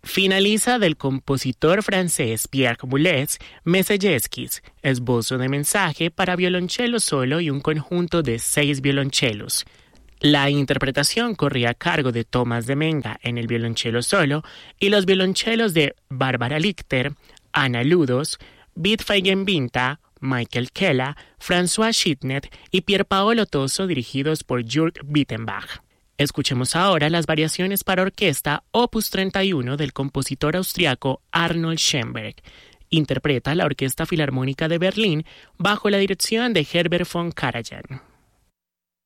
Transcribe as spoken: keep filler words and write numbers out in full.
Finaliza del compositor francés Pierre Boulez, Messier-Esquisse, esbozo de mensaje para violonchelo solo y un conjunto de seis violonchelos. La interpretación corría a cargo de Thomas de Menga en el violonchelo solo y los violonchelos de Barbara Lichter, Ana Ludos, Bit Feigenbinta, Michael Kella, François Schittnet y Pierpaolo Toso, dirigidos por Jürg Wittenbach. Escuchemos ahora las variaciones para orquesta opus treinta y uno del compositor austriaco Arnold Schoenberg. Interpreta la Orquesta Filarmónica de Berlín bajo la dirección de Herbert von Karajan.